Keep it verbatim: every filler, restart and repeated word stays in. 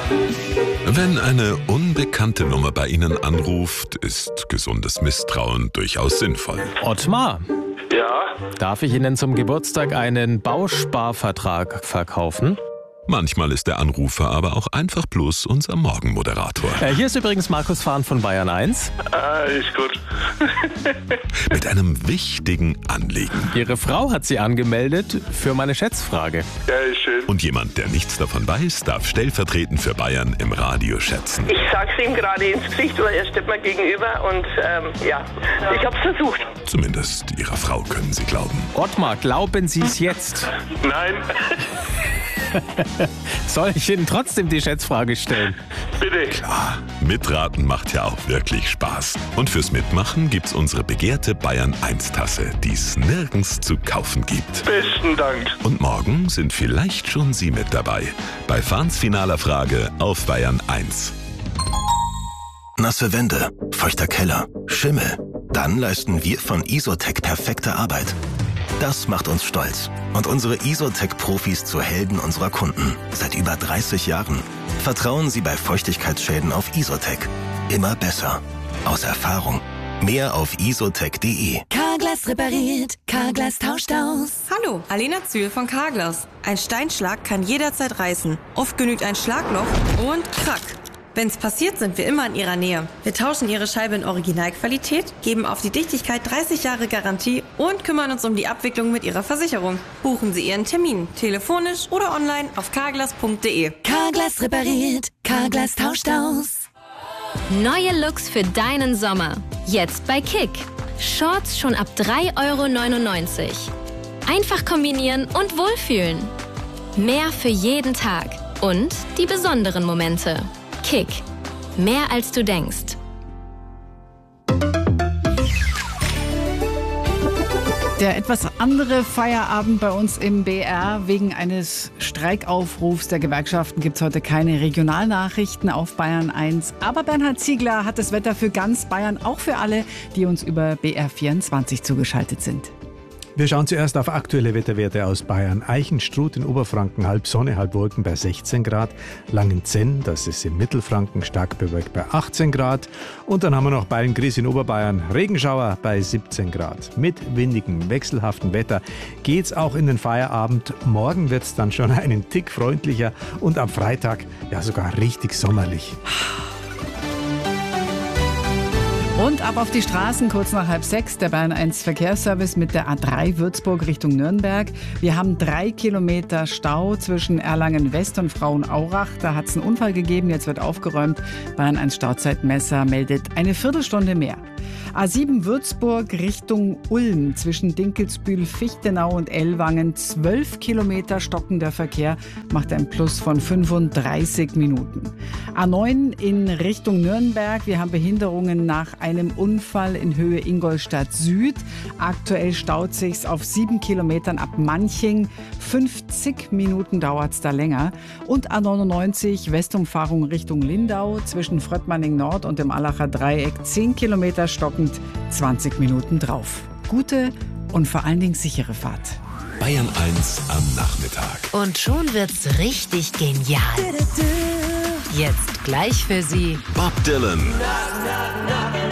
Wenn eine unbekannte Nummer bei Ihnen anruft, ist gesundes Misstrauen durchaus sinnvoll. Ottmar, Ja, darf ich Ihnen zum Geburtstag einen Bausparvertrag verkaufen? Manchmal ist der Anrufer aber auch einfach bloß unser Morgenmoderator. Äh, hier ist übrigens Markus Fahn von Bayern eins. ah, ist gut. Mit einem wichtigen Anliegen. Ihre Frau hat Sie angemeldet für meine Schätzfrage. Ja, ist schön. Und jemand, der nichts davon weiß, darf stellvertretend für Bayern im Radio schätzen. Ich sag's ihm gerade ins Gesicht, weil er steht mir gegenüber und ähm, ja, ich hab's versucht. Zumindest Ihrer Frau können Sie glauben. Ottmar, glauben Sie es jetzt? Nein, Soll ich Ihnen trotzdem die Schätzfrage stellen? bitte. Ah, mitraten macht ja auch wirklich Spaß. Und fürs Mitmachen gibt's unsere begehrte Bayern eins Tasse, die es nirgends zu kaufen gibt. Besten Dank. Und morgen sind vielleicht schon Sie mit dabei. Bei Fahns finaler Frage auf Bayern eins. Nasse Wände, feuchter Keller, Schimmel. Dann leisten wir von Isotec perfekte Arbeit. Das macht uns stolz. Und unsere Isotec-Profis zu Helden unserer Kunden. Seit über dreißig Jahren. Vertrauen Sie bei Feuchtigkeitsschäden auf Isotec. Immer besser. Aus Erfahrung. Mehr auf isotec punkt de. Carglass repariert, Carglass tauscht aus. Hallo, Alena Zühl von Carglass. Ein Steinschlag kann jederzeit reißen. Oft genügt ein Schlagloch und krack. Wenn's passiert, sind wir immer in Ihrer Nähe. Wir tauschen Ihre Scheibe in Originalqualität, geben auf die Dichtigkeit dreißig Jahre Garantie und kümmern uns um die Abwicklung mit Ihrer Versicherung. Buchen Sie Ihren Termin, telefonisch oder online auf carglass punkt de. Carglass repariert, Carglass tauscht aus. Neue Looks für deinen Sommer. Jetzt bei Kick. Shorts schon ab drei Euro neunundneunzig. Einfach kombinieren und wohlfühlen. Mehr für jeden Tag. Und die besonderen Momente. Kick. Mehr als du denkst. Der etwas andere Feierabend bei uns im B R. Wegen eines Streikaufrufs der Gewerkschaften gibt es heute keine Regionalnachrichten auf Bayern eins. Aber Bernhard Ziegler hat das Wetter für ganz Bayern, auch für alle, die uns über B R vierundzwanzig zugeschaltet sind. Wir schauen zuerst auf aktuelle Wetterwerte aus Bayern. Eichenstruth in Oberfranken, halb Sonne, halb Wolken bei sechzehn Grad. Langenzenn, das ist im Mittelfranken, stark bewölkt bei achtzehn Grad. Und dann haben wir noch Beilngries in Oberbayern, Regenschauer bei siebzehn Grad. Mit windigem, wechselhaftem Wetter geht's auch in den Feierabend. Morgen wird's dann schon einen Tick freundlicher und am Freitag ja sogar richtig sommerlich. Und ab auf die Straßen, kurz nach halb sechs, der Bayern eins Verkehrsservice mit der A drei Würzburg Richtung Nürnberg. Wir haben drei Kilometer Stau zwischen Erlangen West und Frauenaurach. Da hat es einen Unfall gegeben, jetzt wird aufgeräumt. Bayern eins Stauzeitmesser meldet eine Viertelstunde mehr. A sieben Würzburg Richtung Ulm zwischen Dinkelsbühl, Fichtenau und Ellwangen. zwölf Kilometer stockender Verkehr macht ein Plus von fünfunddreißig Minuten. A neun in Richtung Nürnberg. Wir haben Behinderungen nach einem Unfall in Höhe Ingolstadt Süd. Aktuell staut sich's auf sieben Kilometern ab Manching. fünfzig Minuten dauert's da länger. Und A neunundneunzig Westumfahrung Richtung Lindau zwischen Fröttmanning Nord und dem Allacher Dreieck. zehn Kilometer stockend, zwanzig Minuten drauf. Gute und vor allen Dingen sichere Fahrt. Bayern eins am Nachmittag. Und schon wird's richtig genial. Jetzt gleich für Sie Bob Dylan. Knock, knock, knock.